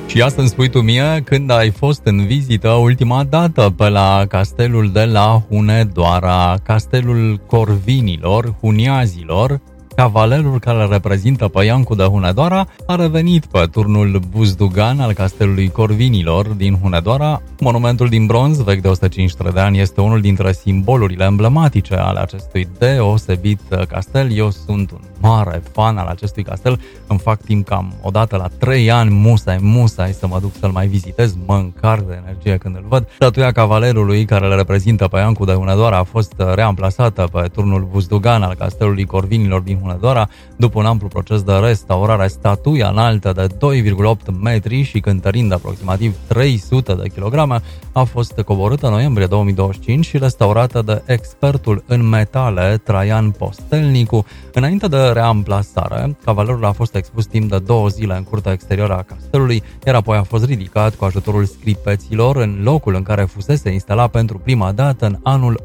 Și asta îmi spui tu mie când ai fost în vizită ultima dată pe la castelul de la Hunedoara, castelul Corvinilor, Huniazilor. Cavalerul care reprezintă pe Iancu de Hunedoara a revenit pe turnul Buzdugan al castelului Corvinilor din Hunedoara. Monumentul din bronz, vechi de 153 de ani, este unul dintre simbolurile emblematice ale acestui deosebit castel. Eu sunt un mare fan al acestui castel. Îmi fac timp cam odată la 3 ani, musai să mă duc să-l mai vizitez, mă încarc de energie când îl văd. Statuia cavalerului care le reprezintă pe Iancu de Hunedoara a fost reamplasată pe turnul Buzdugan al castelului Corvinilor din Hunedoara. După un amplu proces de restaurare, statuia înaltă de 2,8 metri și cântărind aproximativ 300 de kilograme a fost coborâtă în noiembrie 2025 și restaurată de expertul în metale Traian Postelnicu. Înainte de reamplasare, cavalerul a fost expus timp de 2 zile în curtea exterioară a castelului, iar apoi a fost ridicat cu ajutorul scripeților în locul în care fusese instalat pentru prima dată în anul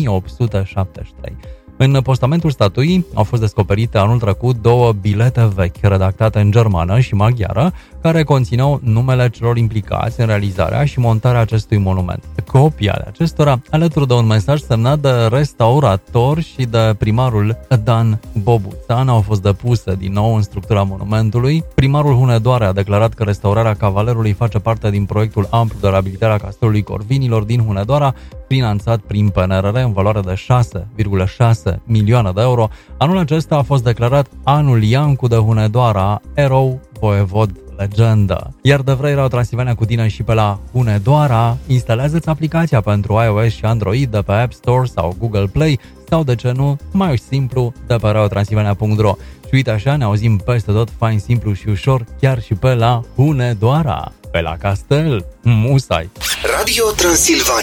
1873. În postamentul statuii au fost descoperite anul trecut 2 bilete vechi redactate în germană și maghiară, care conțineau numele celor implicați în realizarea și montarea acestui monument. Copii ale acestora, alături de un mesaj semnat de restaurator și de primarul Dan Bobuțan, au fost depuse din nou în structura monumentului. Primarul Hunedoara a declarat că restaurarea cavalerului face parte din proiectul amplu de reabilitare a castelului Corvinilor din Hunedoara, finanțat prin PNRR în valoare de 6,6 milioane de euro. Anul acesta a fost declarat anul Iancu de Hunedoara, erou, voievod, legendă. Iar de vrei erau Transilvania cu tine și pe la Hunedoara, instalează-ți aplicația pentru iOS și Android de pe App Store sau Google Play sau, de ce nu, mai simplu, de pe reotransilvania.ro. Și uite așa, ne auzim peste tot, fain, simplu și ușor, chiar și pe la Hunedoara, pe la castel, musai. Radio Transilvania.